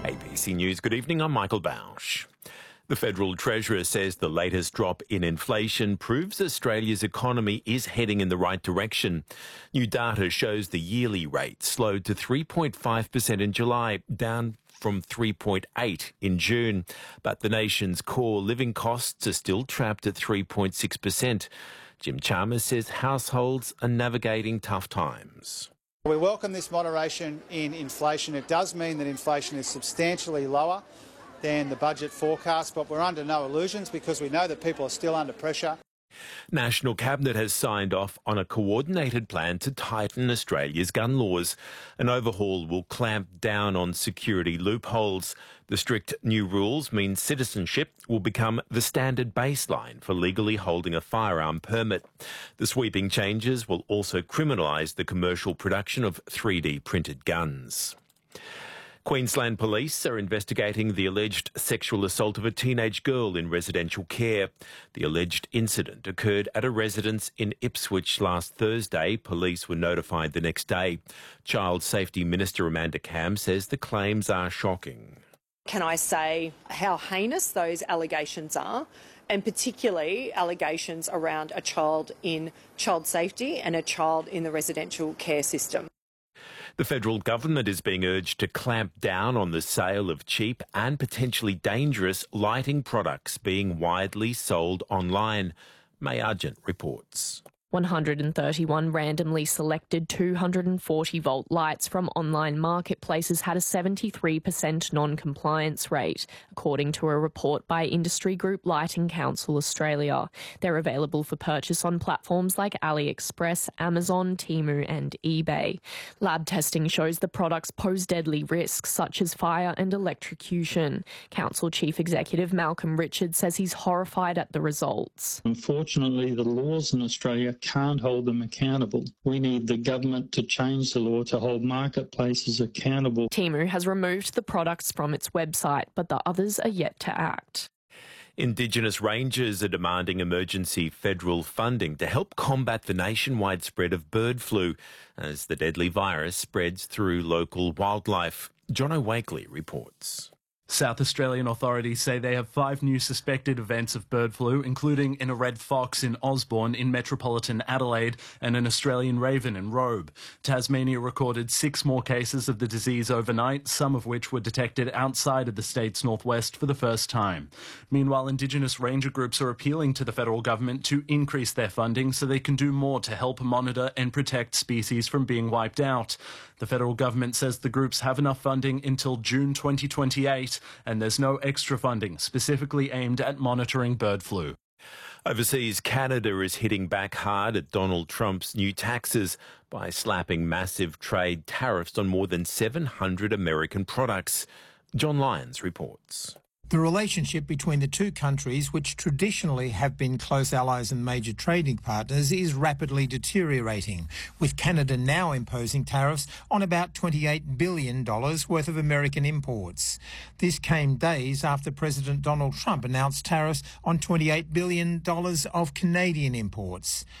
ABC News, good evening, I'm Michael Bausch. The Federal Treasurer says the latest drop in inflation proves Australia's economy is heading in the right direction. New data shows the yearly rate slowed to 3.5% in July, down from 3.8% in June. But the nation's core living costs are still trapped at 3.6%. Jim Chalmers says households are navigating tough times. We welcome this moderation in inflation. It does mean that inflation is substantially lower than the budget forecast, but we're under no illusions because we know that people are still under pressure. National Cabinet has signed off on a coordinated plan to tighten Australia's gun laws. An overhaul will clamp down on security loopholes. The strict new rules mean citizenship will become the standard baseline for legally holding a firearm permit. The sweeping changes will also criminalise the commercial production of 3D printed guns. Queensland Police are investigating the alleged sexual assault of a teenage girl in residential care. The alleged incident occurred at a residence in Ipswich last Thursday. Police were notified the next day. Child Safety Minister Amanda Cam says the claims are shocking. Can I say how heinous those allegations are, and particularly allegations around a child in child safety and a child in the residential care system. The federal government is being urged to clamp down on the sale of cheap and potentially dangerous lighting products being widely sold online. May Argent reports. 131 randomly selected 240-volt lights from online marketplaces had a 73% non-compliance rate, according to a report by industry group Lighting Council Australia. They're available for purchase on platforms like AliExpress, Amazon, Temu and eBay. Lab testing shows the products pose deadly risks such as fire and electrocution. Council Chief Executive Malcolm Richards says he's horrified at the results. Unfortunately, the laws in Australia can't hold them accountable. We need the government to change the law to hold marketplaces accountable. Temu has removed the products from its website, but the others are yet to act. Indigenous rangers are demanding emergency federal funding to help combat the nationwide spread of bird flu as the deadly virus spreads through local wildlife. Jono Wakely reports. South Australian authorities say they have 5 new suspected events of bird flu, including in a red fox in Osborne in metropolitan Adelaide and an Australian raven in Robe. Tasmania recorded 6 more cases of the disease overnight, some of which were detected outside of the state's northwest for the first time. Meanwhile, Indigenous ranger groups are appealing to the federal government to increase their funding so they can do more to help monitor and protect species from being wiped out. The federal government says the groups have enough funding until June 2028, and there's no extra funding specifically aimed at monitoring bird flu. Overseas, Canada is hitting back hard at Donald Trump's new taxes by slapping massive trade tariffs on more than 700 American products. John Lyons reports. The relationship between the two countries, which traditionally have been close allies and major trading partners, is rapidly deteriorating, with Canada now imposing tariffs on about $28 billion worth of American imports. This came days after President Donald Trump announced tariffs on $28 billion of Canadian imports.